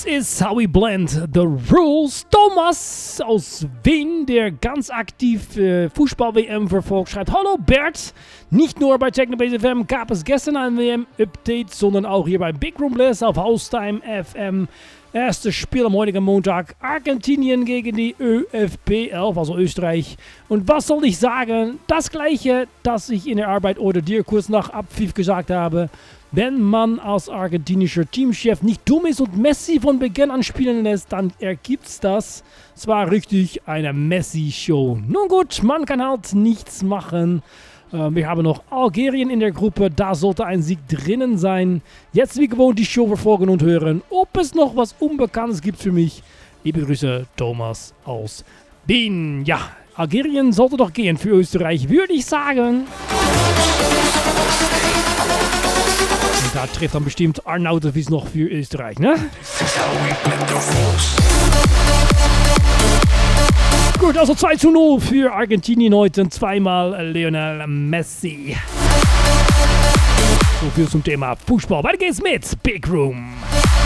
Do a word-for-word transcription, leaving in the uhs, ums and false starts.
This is how we blend the rules. Thomas aus Wien, der ganz aktiv äh, Fußball-W M verfolgt, schreibt: Hallo Bert, nicht nur bei Technobase F M gab es gestern ein W M-Update, sondern auch hier bei Big Room Blast auf Haustime F M. Erstes Spiel am heutigen Montag, Argentinien gegen die Ö F B elf, also Österreich. Und was soll ich sagen? Das gleiche, das ich in der Arbeit oder dir kurz nach Abpfiff gesagt habe. Wenn man als argentinischer Teamchef nicht dumm ist und Messi von Beginn an spielen lässt, dann ergibt's das. Es war richtig eine Messi-Show. Nun gut, man kann halt nichts machen. Äh, wir haben noch Algerien in der Gruppe, da sollte ein Sieg drinnen sein. Jetzt wie gewohnt die Show verfolgen und hören, ob es noch was Unbekanntes gibt für mich. Liebe Grüße, Thomas aus Wien. Ja, Algerien sollte doch gehen für Österreich, würde ich sagen. Und da trifft dann bestimmt Arnautovic noch für Österreich, ne? Gut, also zwei zu null für Argentinien heute. Zweimal Lionel Messi. So viel zum Thema Fußball. Weiter geht's mit Big Room.